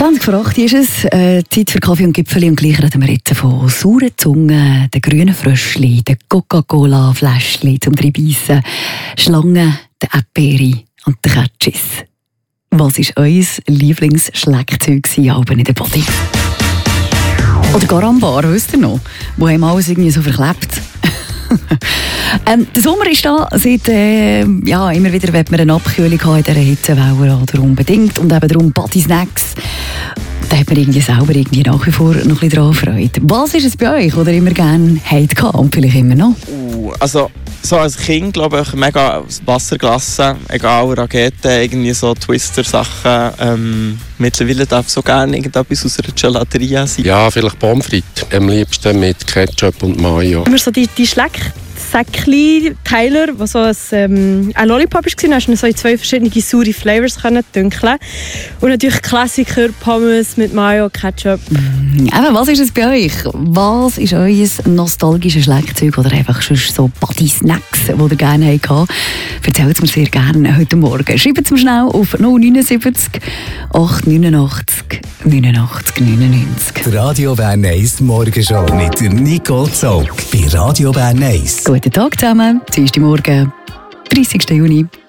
20 vor 8 ist es. Zeit für Kaffee und Gipfeli. Und gleich reden wir jetzt von sauren Zungen, den grünen Fröschli, den Coca-Cola-Fläschli zum Dreinbeissen, Schlangen, den Erdbeere und den Ketschis. Was war euer Lieblingsschleckzeug in der Body? Oder Garambar, wisst ihr noch? Wo haben alles irgendwie so verklebt? Der Sommer ist da, seit immer wieder will man eine Abkühlung haben in dieser Hitzewelle oder unbedingt. Und eben darum Body-Snacks. Da hat man selber nach wie vor noch ein bisschen daran Freude. Was ist es bei euch, oder immer gerne Hate gehabt und vielleicht immer noch? Also so als Kind glaube ich mega Wasserglassen, egal Raketen, irgendwie so Twister-Sachen. Mittlerweile darf so gerne irgendetwas aus einer Gelateria sein. Ja, vielleicht Pommes frites. Am liebsten mit Ketchup und Mayo. Immer so die Schlecksäckchen-Teiler, die so ein Lollipop war, da hast du so in 2 verschiedene saure Flavors dünkeln. Und natürlich Klassiker, Pommes mit Mayo, Ketchup. Was ist es bei euch? Was ist euer nostalgisches Schleckzeug oder einfach schon so Body-Snacks, die ihr gerne hattet? Erzählt es mir sehr gerne heute Morgen. Schreibt es mir schnell auf 079 889 89 99. Die Radio Bern 1 Morgenshow mit Nicole Zog bei Radio Bern 1. Guten Tag zusammen, Dienstagmorgen, 30. Juni.